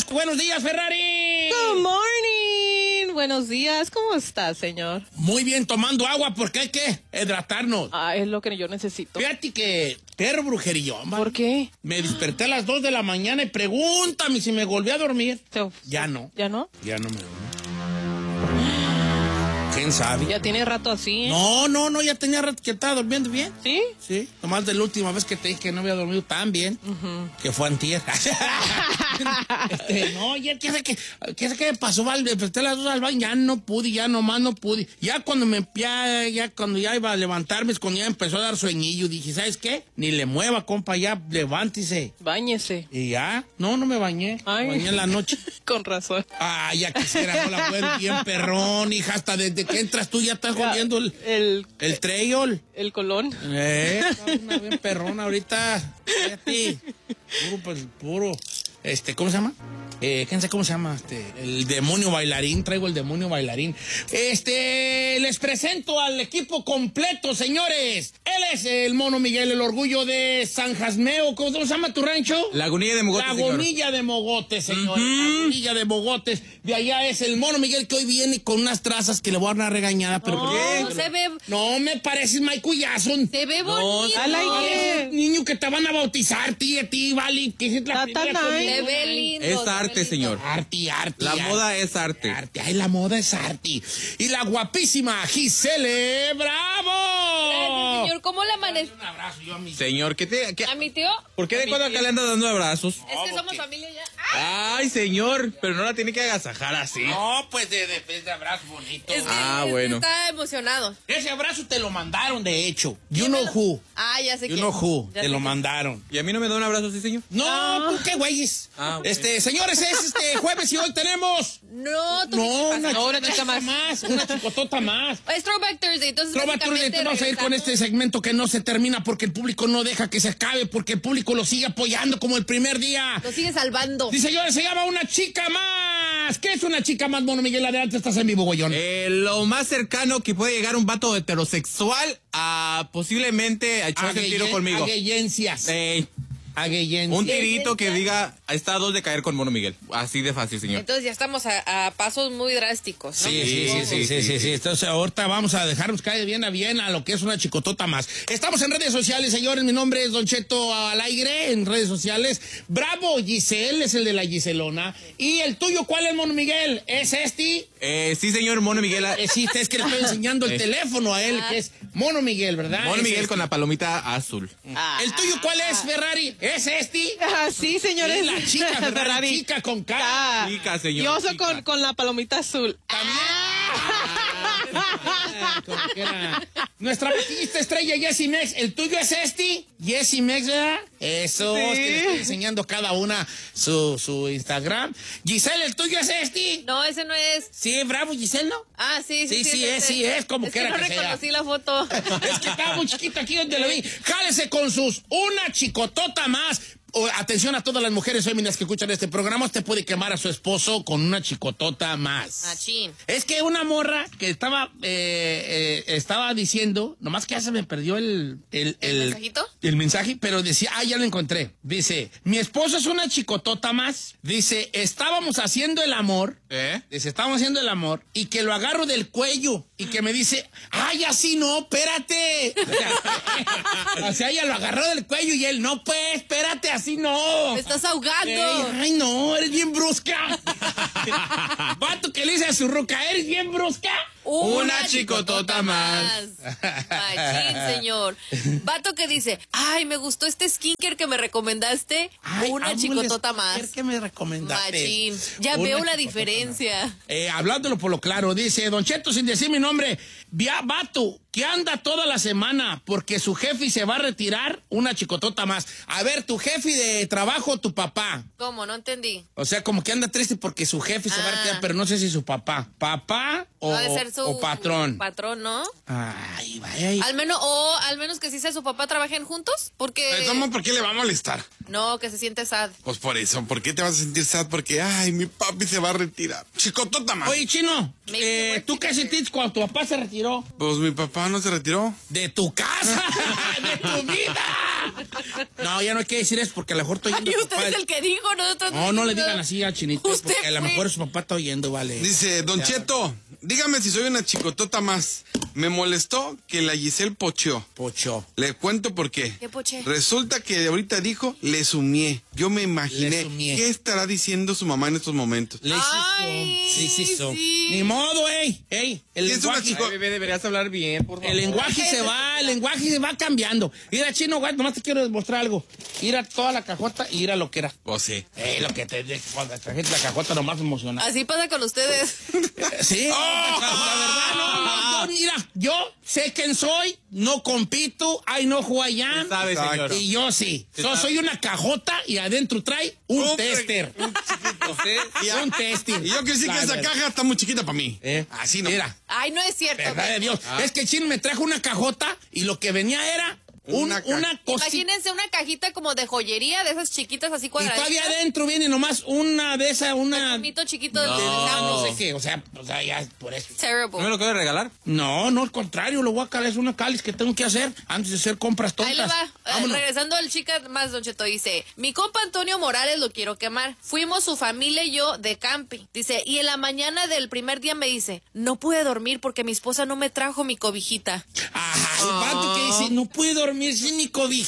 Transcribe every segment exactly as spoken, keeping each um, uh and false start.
Buenos días, Ferrari. Good morning. Buenos días. ¿Cómo está, señor? Muy bien, tomando agua porque hay que hidratarnos. Ah, es lo que yo necesito. Fíjate que perro brujerillón. ¿Por qué? Me desperté a las dos de la mañana y pregúntame si me volví a dormir. So, Ya no. ¿Ya no? Ya no me dormí. ¿Quién sabe? Ya tiene rato así, ¿eh? No, no, no, ya tenía rato que estaba durmiendo bien. ¿Sí? Sí, nomás de la última vez que te dije que no había dormido tan bien, uh-huh. que fue antier. este, no, ya qué sé qué, qué sé qué me pasó, vale, me desperté a las dos al baño, ya no pude, ya nomás no pude. Ya cuando me, ya, ya cuando ya iba a levantarme, es cuando ya empezó a dar sueñillo, dije, ¿sabes qué? Ni le mueva, compa, ya levántese. Báñese. Y ya, no, no me bañé, Ay. me bañé en la noche. Con razón. Ah, ya quisiera, no la puedo, bien perrón, hija, hasta desde que entras tú ya estás jodiendo el, el, el trail. El colón. Eh, una bien perrona ahorita. Fíjate. Puro, pues, puro. Este, ¿cómo se llama? Eh, ¿quién sabe cómo se llama? Este, el demonio bailarín, traigo el demonio bailarín. Este, les presento al equipo completo, señores. Él es el Mono Miguel, el orgullo de San Jasmeo. ¿Cómo se llama tu rancho? Lagunilla de Mogotes, Lagunilla señor. de Mogotes, señores. Uh-huh. Lagunilla de Mogotes. De allá es el Mono Miguel que hoy viene con unas trazas que le voy a dar una regañada. Pero no, ¿por qué? No, se ve... No me pareces Michael Jackson. Se ve No, bonito. I like Ay, it. niño que te van a bautizar, tía, ti, vale, que es la Está primera tan comunión. Se ve lindo. Es se ve arte, lindo. señor. Arte, arte. La arte, moda es arte. Arte, ay, la moda es arte. Y la guapísima Gisele Bravo. Señor, ¿cómo le amanece? Un abrazo yo a mi... Señor, ¿qué te, qué- ¿A mi tío? ¿por qué de cuando acá le anda dando abrazos? Es que somos familia ya. Ay, señor, pero no la tiene que agasajar así. No, pues de, de, de, de abrazo bonito. Es que Ah, es- bueno. está emocionado. Ese abrazo te lo mandaron, de hecho. You ¿Quién me know lo- who. Ah, ya sé You quién. know who. Ya Te sé lo quién. mandaron. ¿Y a mí no me da un abrazo así, señor? No, tú qué güeyes. Ah, ok. Este, señores, es este jueves y hoy tenemos... No, tú No, qué una, pasa? No, una chica chica más. más. Una chicotota más. Es Throwback Thursday, entonces Throwback Thursday, básicamente vamos a ir con regresando- este segmento que no se termina porque el público no deja que se acabe, porque el público lo sigue apoyando como el primer día. Lo sigue salvando. Sí, señores, se llama Una Chica Más. ¿Qué es Una Chica Más, Mono Miguel? Adelante, estás en vivo, güeyón. Eh, lo más cercano que puede llegar un vato heterosexual a posiblemente a echarse un tiro conmigo. Agueyencias. Eh, Agueyencias. un tirito que diga, está a dos de caer con Mono Miguel. Así de fácil, señor. Entonces ya estamos a, a pasos muy drásticos, ¿no? Sí, sí, sí, sí, sí, sí, sí. Entonces ahorita vamos a dejarnos caer bien a bien a lo que es una chicotota más. Estamos en redes sociales, señores. Mi nombre es Don Cheto al aire en redes sociales. Bravo Giselle es el de la Giselona. ¿Y el tuyo cuál es, Mono Miguel? ¿Es este? Eh, sí, señor, Mono Miguel. Eh, sí, es que le estoy enseñando el Eh. teléfono a él, que es Mono Miguel, ¿verdad? Mono Es Miguel este. con la palomita azul. ¿El tuyo cuál es, Ferrari? ¿Es este? Ah, sí, señores. Es la chica, Ferrari, chica con K. Ah, Chica, señor, Yo soy chica. con, con la palomita azul. Ah, como que era. Nuestra maquillista estrella Jessie Mex, ¿el tuyo es este? Jessie Mex, ¿verdad? Eso, Sí. es que le estoy enseñando cada una su, su Instagram. Giselle, ¿el tuyo es este? No, ese no es. Sí, bravo, Giselle, ¿no? Ah, sí, sí, Sí, sí ese es, sí es, como es quiera que no que sea. reconocí la foto. Es que estaba muy chiquito aquí donde lo vi. Jálese con sus Una Chicotota Más. O, atención a todas las mujeres féminas que escuchan este programa. Usted puede quemar a su esposo con una chicotota más. Machín. Es que una morra que estaba eh, eh, estaba diciendo, nomás que ya se me perdió el el, ¿El mensajito? el mensaje, pero decía, ah, ya lo encontré. Dice, mi esposo es una chicotota más. Dice, estábamos haciendo el amor. ¿Eh? Dice, estábamos haciendo el amor y que lo agarro del cuello y que me dice, ay, así no, espérate. O sea, o sea, ella lo agarró del cuello y él, no, pues, espérate, así no. Me estás ahogando. Ey, ay, no, eres bien brusca. Vato que le dice a su ruca, eres bien brusca. Una chicotota más. Machín, señor. Vato que dice, ay, me gustó este skincare que me recomendaste. Ay, una amo chicotota el más. skincare que me recomendaste. Machín. Ya Una veo la chicotota diferencia. más. Eh, hablándolo por lo claro, dice Don Cheto, sin decir mi nombre, via, vato, que anda toda la semana porque su jefe se va a retirar, una chicotota más. A ver, tu jefe de trabajo, tu papá. ¿Cómo? No entendí. O sea, como que anda triste porque su jefe se va a Ah. retirar, pero no sé si su papá. ¿Papá o, No ha de ser su, o patrón? su patrón, ¿no? Ay, vaya. Al menos, o al menos que sí sea su papá, trabajen juntos, porque... ¿Cómo? ¿Por qué le va a molestar? No, que se siente sad. Pues por eso, ¿por qué te vas a sentir sad? Porque, ay, mi papi se va a retirar. Chicotota más. Oye, Chino, Me- eh, ¿tú qué sentiste cuando tu papá se retiró? Pues mi papá no se retiró. De tu casa, de tu vida. No, ya no hay que decir eso porque a lo mejor estoy oyendo. Ay, a usted papá. es el que dijo, nosotros No, no le dijimos. digan así al chinito Usted porque a lo fue. mejor su papá está oyendo, vale. Dice, Don Cheto, dígame si soy una chicotota más. Me molestó que la Giselle pocheó. Pocho. Le cuento por qué. ¿Qué poché? Resulta que ahorita dijo, le sumié. Yo me Le imaginé, sumié. ¿qué estará diciendo su mamá en estos momentos? Le Ay, hizo. Sí, sí, hizo. sí. Ni modo, ey, ey. El ¿Qué es una lenguaje, chico- Ay, bebé, deberías hablar bien, por favor. el lenguaje se va, el lenguaje se va cambiando. Mira, chino, güey, nomás te quiero demostrar algo. Ir a toda la cajota y ir a lo que era. Pues sí. Eh, lo que te cuando trajiste la cajota nomás emociona. Así pasa con ustedes. Sí, ¡Oh! la verdad, no, no, yo, mira, yo sé quién soy, no compito, I know who I am. Sabe, Exacto. señor. Y yo sí. So, soy una cajota y adentro trae un Un tester. Ya. Un testing. Y yo quiero decir La que esa verdad. caja está muy chiquita para mí. Eh, Así no. Mira, Ay, no es cierto. verdad de Dios. Es que el chino me trajo una cajota y lo que venía era un- Una una, ca- cosita. Imagínense una cajita como de joyería, de esas chiquitas así Y cuadraditas. todavía adentro viene nomás una de esas, una. Un mito chiquito del No, no. no sé qué, o sea, o sea, ya por eso. ¿No me Terrible. lo quiero regalar? No, no, al contrario, lo voy a calar, es una cáliz que tengo que hacer antes de hacer compras tontas. Ahí le va. Eh, Vámonos. regresando al chica más, Don Cheto, dice, mi compa Antonio Morales lo quiero quemar. Fuimos su familia y yo de camping. Dice, y en la mañana del primer día me dice, no pude dormir porque mi esposa no me trajo mi cobijita. Ajá, el vato que dice, no pude dormir sin mi cobijita.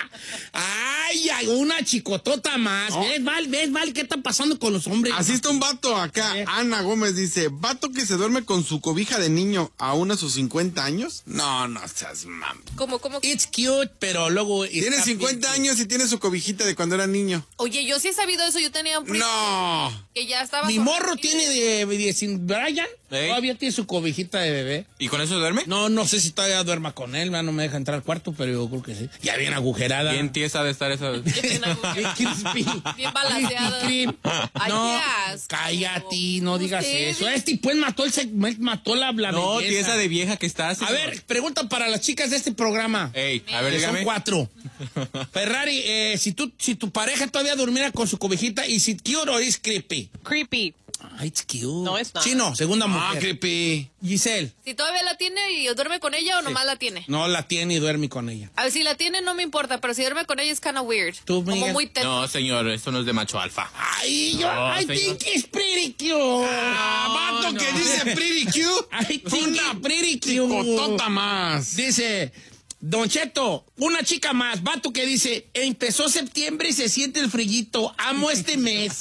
Ay, ay, una chicotota más. ¿Ves mal, ves mal qué está pasando con los hombres? Así está un vato acá. ¿Eh? Ana Gómez dice, ¿vato que se duerme con su cobija de niño aún a sus cincuenta años? No, no seas mam. Como, como... It's cute, pero luego... Tiene está cincuenta bien- años y tiene su cobijita de cuando era niño. Oye, yo sí he sabido eso. Yo tenía un primo No. que ya estaba... Mi con- morro tiene de diez, Brian, Ey. todavía tiene su cobijita de bebé. ¿Y con eso duerme? No, no sé si todavía duerma con él, no me deja entrar al cuarto, pero yo creo que sí. Ya bien agujerada. Bien tiesa de estar esa... Bien Bien crispy. Bien balanceada. Crispy cream. Ay, No, qué asco. cállate, no digas Ustedes. eso. Este pues mató el segmento, mató la, la No, belleza. tiesa de vieja que estás. A ver, pregunta para las chicas de este programa. Ey, a ver, Que son dígame. cuatro. Ferrari, eh, si, tú, si tu pareja todavía durmiera con su cobijita, ¿is it cute or is creepy? Creepy. Ay, it's cute. No, it's not. Chino, segunda Ah, mujer. creepy. Giselle, Si todavía la tiene y duerme con ella o nomás la tiene. no la tiene y duerme con ella. A ver, si la tiene no me importa, pero si duerme con ella es kind of weird. Tú, Como Miguel. muy teta. No, señor, esto no es de macho alfa. Ay, yo, No, I señor. think it's pretty cute. Ah, vato no. que dice pretty cute. I think it's pretty cute. Chicotota más. Dice, Don Cheto, una chica más, vato que dice, empezó septiembre y se siente el frillito, amo este mes.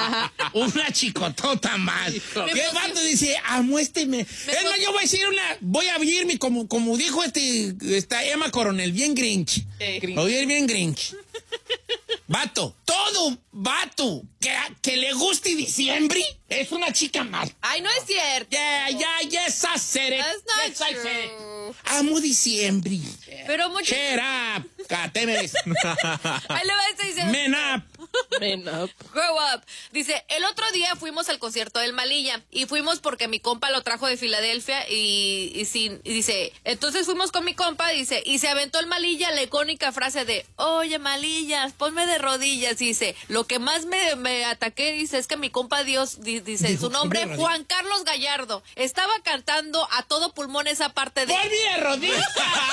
Una chicotota más. ¿Qué vato dice, amo este mes? Es más, yo voy a decir una, voy a irme como, como dijo este, esta Emma Coronel, bien Grinch. Sí. Voy a ir bien Grinch. Vato, todo vato que, que le guste diciembre es una chica más. Ay, no es cierto. Yeah, yeah, yes, I said it. That's not Yes, I said it. true. Amo diciembre. Pero mucho... Shut up. Catemes. Ahí le va a estar diciendo... Men up. Man up. Grow up. Dice, el otro día fuimos al concierto del Malilla y fuimos porque mi compa lo trajo de Filadelfia y, y, sin- y dice, entonces fuimos con mi compa, dice, y se aventó el Malilla la icónica frase de, oye Malilla, ponme de rodillas, y dice, lo que más me, me ataqué, dice, es que mi compa Dios, di- dice, Dijo, su nombre, ponme de rodillas. Juan Carlos Gallardo, estaba cantando a todo pulmón esa parte de... ¡Ponme de rodillas!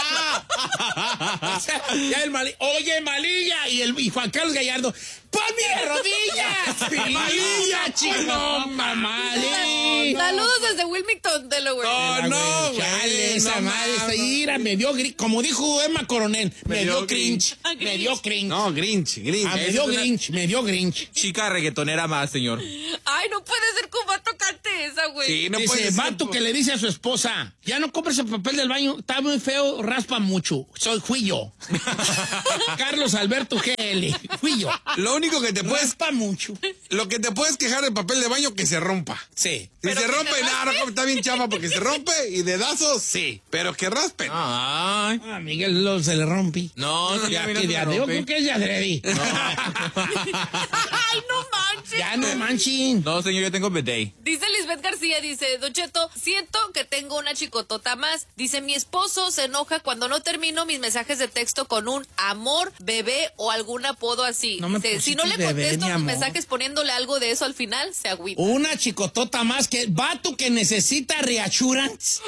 O sea, ya el Mali- Oye, Malilla y, el, y Juan Carlos Gallardo. ¡Ponme de rodillas! ¡Malilla, chico! ¡Mamá! Saludos desde Wilmington, Delaware. Oh, no, güey, Chale, esa no madre está mames. ira, me dio gri- como dijo Emma Coronel, me, Me dio dio cringe, Grinch. me dio cringe. No, Grinch, Grinch. Ah, me es dio una- Grinch, me dio Grinch. Chica reggaetonera más, señor. Ay, no puede ser que un vato cante esa, güey. Sí, no puede Dice, ser, vato po- que le dice a su esposa, ya no compres el papel del baño, está muy feo, raspa mucho. Soy, fui yo. Carlos Alberto G L, fui yo. Lo único que te puedes, Raspa mucho. lo que te puedes quejar del papel de baño que se rompa. Sí. Si Pero se que rompe, te nada, raspe. no, está bien chava porque se rompe y dedazos, sí. Pero que raspen. Ay. Ah, Miguel lo, se le rompí. No, sí, Ya, mira, que se de- me yo rompe. creo que es de adrede. Ay, no manches. Ya Ya no manchen. No, señor, yo tengo bidet. Dice Lisbeth García, dice, Don Cheto, siento que tengo una chicotota más. Dice, mi esposo se enoja cuando no termino mis mensajes de texto con un amor, bebé o algún apodo así. No me Dice, si no le pusiste bebé, contesto mi los amor. mensajes poniéndole algo de eso al final, se agüita. Una chicotota más que vato que necesita reassurance.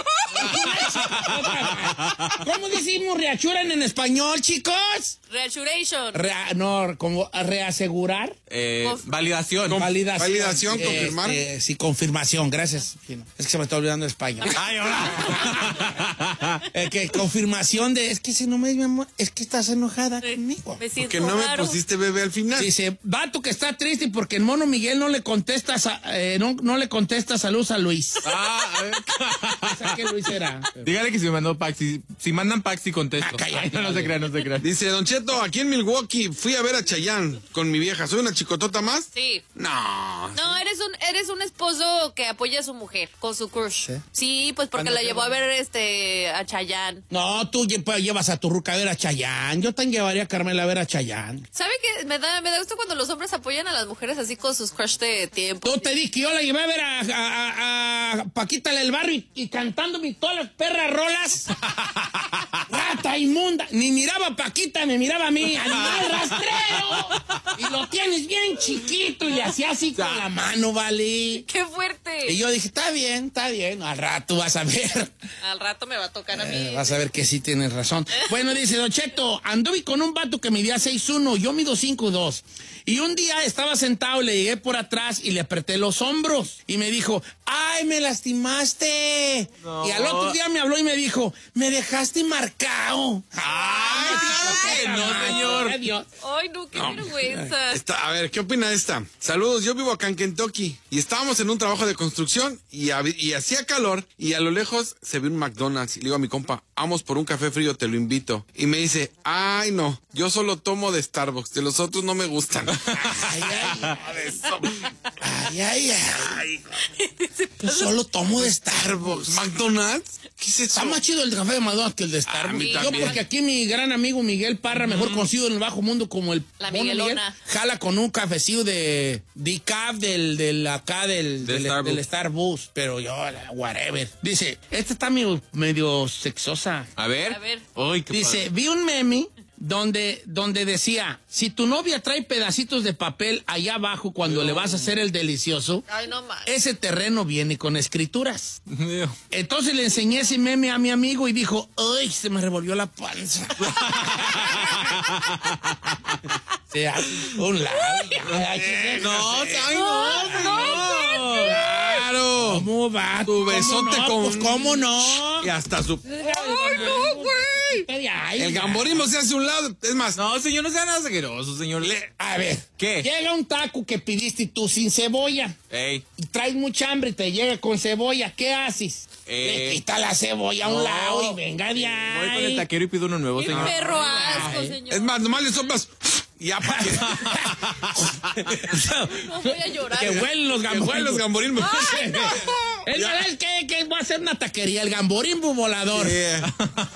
¿Cómo decimos reassurance en español, chicos? Reassuration. Rea- no, como reasegurar. Eh, Conf- validación. Validación. validación, confirmar. Este, sí, confirmación, gracias. Es que se me está olvidando el español. Ay, hola. Eh, que confirmación de, es que si no me mi amor, es que estás enojada conmigo. Me siento Que no me raro. pusiste bebé al final. Dice, vato que está triste porque el mono Miguel no le contesta, sa- eh, no, no le contesta saludos a Luis. Ah, a ver. ¿Esa qué Luis era? Dígale que si me mandó Paxi. Si mandan Paxi, contesto. Ah, cállate, Ay, no, no se crean, no se crean. Dice, Don Cheto, aquí en Milwaukee fui a ver a Chayanne con mi vieja. ¿Soy una chicotota más? Sí. No. No, eres un eres un esposo que apoya a su mujer con su crush. ¿Sí? Sí, pues porque ¿Cuándo la te llevó a va? ver este a Chayanne. No, tú lle- pues, llevas a tu ruca a ver a Chayanne. Yo también llevaría a Carmela a ver a Chayanne. ¿Sabe qué? Me da, me da gusto cuando los hombres apoyan a las mujeres así con sus crush de tiempo. Tú te dije que yo la llevé a ver a, a- a- a Paquita del Barrio y, y cantándome todas las perras rolas. Rata inmunda. Ni miraba a Paquita, me miraba a mí. ¡Animal rastrero! Y lo tienes bien chiquito y le hacía así con la mano, ¿vale? ¡Qué fuerte! Y yo dije, está bien, está bien. Al rato vas a ver. Al rato me va a tocar a mí. Eh, vas a ver que sí tienes razón. Bueno, dice Don Cheto, anduve con un vato que medía seis uno, yo mido cinco dos. Y un día estaba sentado, le llegué por atrás y le apreté los hombros. Y me dijo, ¡ay, me lastimaste! No. Y al otro día me habló y me dijo, ¡me dejaste marcado! ¡Ay, ay, no, señor. Adiós. Ay, no, qué vergüenza. Esta- a ver, ¿qué opina de esta? Saludos, yo vivo acá en Kentucky y estábamos en un trabajo de construcción y, hab- y hacía calor y a lo lejos se ve un McDonald's y le digo a mi compa, vamos por un café frío, te lo invito. Y me dice, ay no, yo solo tomo de Starbucks, de los otros no me gustan. Ay, ay, ay, ay, ay. Yo solo tomo de Starbucks. ¿McDonald's? ¿Qué es eso? Está más chido el café de McDonald's que el de Starbucks. mí Yo también. porque aquí mi gran amigo Miguel Parra, mejor conocido en el bajo mundo como el La Mono Miguelona. Miguel, jala con un cafecillo de decaf del, del acá del, De del, Starbucks. del Starbucks, pero yo, whatever. Dice, esta está medio, medio sexosa. A ver. A ver. Uy, qué Dice, padre. vi un meme donde, donde decía, si tu novia trae pedacitos de papel allá abajo cuando le vas a hacer el delicioso, Ay, no más. ese terreno viene con escrituras. Dios. Entonces le enseñé ese meme a mi amigo y dijo, ¡ay, se me revolvió la panza! Se hace un lado. Ay, No, ay, No, no, no, señor. ¡Claro! ¿Cómo va? Tu ¿Cómo besote no? con- Pues, ¿cómo no? Y hasta su... ¡Ay, no, güey! El gamborismo se hace a un lado. Es más, No, señor, no sea nada asqueroso, señor. le- A ver. ¿Qué? Llega un taco que pidiste tú sin cebolla. Ey. Y traes mucha hambre y te llega con cebolla. ¿Qué haces? Eh, Le quita la cebolla a un no. lado y venga de Voy con el ahí. taquero y pido uno nuevo, Qué señor. perro asco, Ay. señor. es más, nomás le soplas y ya para que... No voy a llorar. Que huelen los que gamborismos. jueguen los gamborismos. Es verdad, es que, que voy a hacer una taquería, el gamborimbo volador. Yeah.